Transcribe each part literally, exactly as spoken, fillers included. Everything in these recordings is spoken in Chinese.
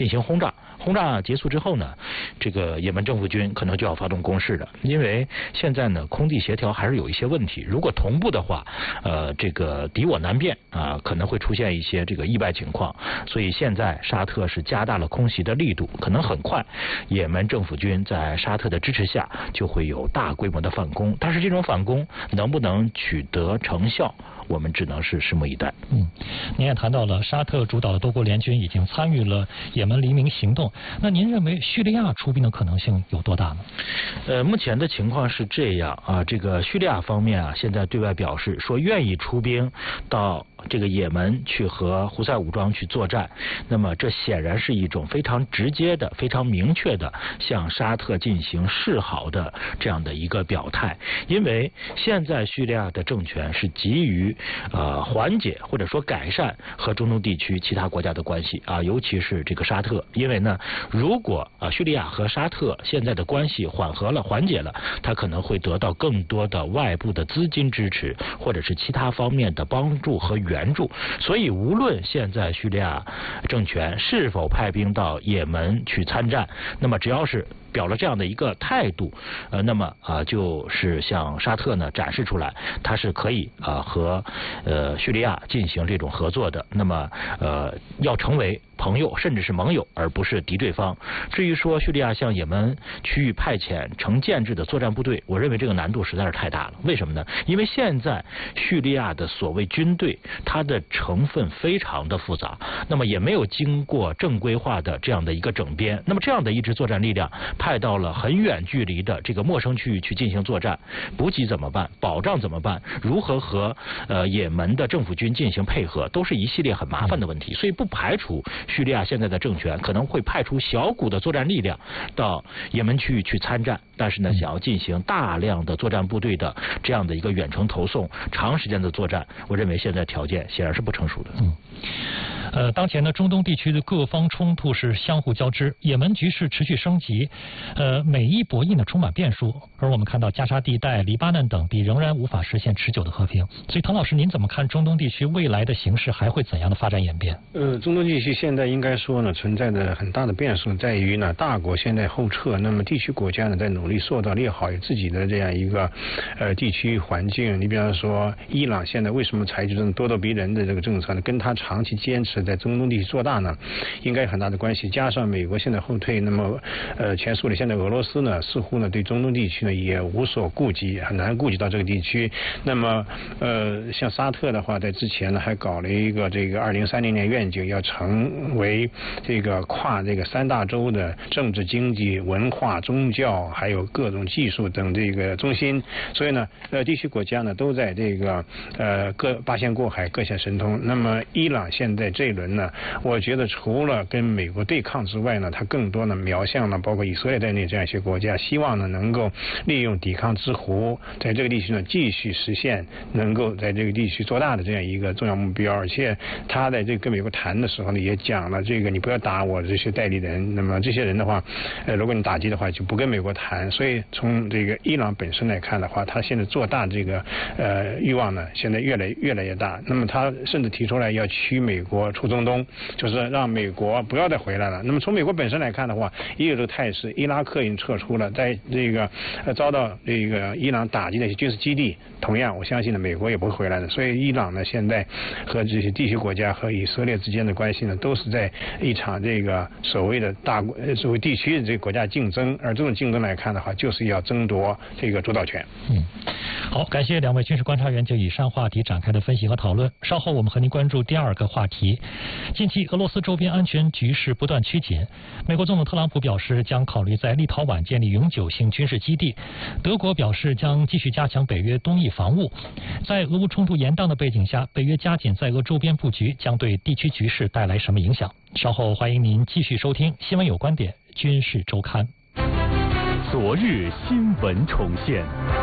进行轰炸。轰炸结束之后呢，这个也门政府军可能就要发动攻势了，因为现在呢空地协调还是有一些问题，如果同步的话，呃，这个敌我难辨啊，可能会出现一些这个意外情况，所以现在沙特是加大了空袭的力度，可能很快也门政府军在沙特的支持下就会有大规模的反攻，但是这种反攻能不能取得成效，我们只能是拭目以待。 嗯，您也谈到了沙特主导的多国联军已经参与了也门黎明行动，那您认为叙利亚出兵的可能性有多大呢？ 呃，目前的情况是这样啊，这个叙利亚方面啊，现在对外表示说愿意出兵到这个也门去和胡塞武装去作战，那么这显然是一种非常直接的、非常明确的向沙特进行示好的这样的一个表态。因为现在叙利亚的政权是急于呃缓解或者说改善和中东地区其他国家的关系啊，尤其是这个沙特。因为呢，如果啊叙利亚和沙特现在的关系缓和了、缓解了，它可能会得到更多的外部的资金支持，或者是其他方面的帮助和援助。所以无论现在叙利亚政权是否派兵到也门去参战，那么只要是表了这样的一个态度，呃，那么啊、呃、就是向沙特呢展示出来，它是可以啊、呃、和呃叙利亚进行这种合作的。那么呃要成为朋友甚至是盟友，而不是敌对方。至于说叙利亚向也门区域派遣成建制的作战部队，我认为这个难度实在是太大了。为什么呢？因为现在叙利亚的所谓军队，它的成分非常的复杂，那么也没有经过正规化的这样的一个整编，那么这样的一支作战力量派到了很远距离的这个陌生区域去进行作战，补给怎么办？保障怎么办？如何和呃也门的政府军进行配合，都是一系列很麻烦的问题。所以不排除叙利亚现在的政权可能会派出小股的作战力量到也门区域去参战，但是呢，想要进行大量的作战部队的这样的一个远程投送、长时间的作战，我认为现在条件显然是不成熟的。 嗯。呃，当前呢，中东地区的各方冲突是相互交织，也门局势持续升级，呃，美伊博弈呢充满变数，而我们看到加沙地带、黎巴嫩等地仍然无法实现持久的和平。所以，唐老师，您怎么看中东地区未来的形势还会怎样的发展演变？ 呃，中东地区现在应该说呢，存在着很大的变数，在于呢，大国现在后撤，那么地区国家呢在努力塑造利好自己的这样一个呃地区环境。你比方说，伊朗现在为什么采取这种咄咄逼人的这个政策呢？跟他长期坚持在中东地区做大呢，应该有很大的关系。加上美国现在后退，那么呃，前苏联现在俄罗斯呢，似乎呢对中东地区呢也无所顾及，很难顾及到这个地区。那么呃，像沙特的话，在之前呢还搞了一个这个二零三零年愿景，要成为这个跨这个三大洲的政治、经济、文化、宗教，还有各种技术等这个中心。所以呢，呃，地区国家呢都在这个呃各八仙过海，各显神通。那么伊朗现在这一轮呢，我觉得除了跟美国对抗之外呢，它更多呢瞄向了包括以色列在内这样一些国家，希望呢能够利用抵抗之湖，在这个地区呢继续实现能够在这个地区做大的这样一个重要目标。而且他在这个跟美国谈的时候呢，也讲了这个你不要打我这些代理人，那么这些人的话，呃，如果你打击的话，就不跟美国谈。所以从这个伊朗本身来看的话，他现在做大这个呃欲望呢，现在越来越来越大。那么他甚至提出来要驱美国出中东，就是让美国不要再回来了。那么从美国本身来看的话，也有这个态势。伊拉克已经撤出了，在这个呃遭到这个伊朗打击的一些军事基地，同样我相信呢，美国也不会回来的。所以伊朗呢，现在和这些地区国家和以色列之间的关系呢，都是在一场这个所谓的大所谓地区的这个国家竞争。而这种竞争来看的话，就是要争夺这个主导权。 嗯，好，感谢两位军事观察员就以上话题展开的分析和讨论。稍后我们和您关注第二个话题。近期俄罗斯周边安全局势不断趋紧，美国总统特朗普表示将考虑在立陶宛建立永久性军事基地，德国表示将继续加强北约东翼防务。在俄乌冲突延宕的背景下，北约加紧在俄周边布局将对地区局势带来什么影响？稍后欢迎您继续收听《新闻有观点》军事周刊。 昨日新闻重现。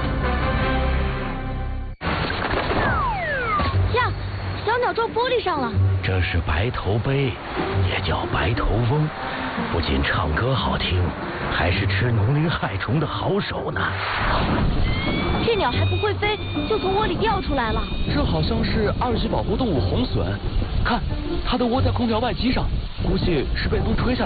呀，小鸟撞玻璃上了。 这是白头鹎，也叫白头翁，不仅唱歌好听，还是吃农林害虫的好手呢。 这鸟还不会飞，就从窝里掉出来了。 这好像是二级保护动物红隼，看，它的窝在空调外机上，估计是被风吹下来。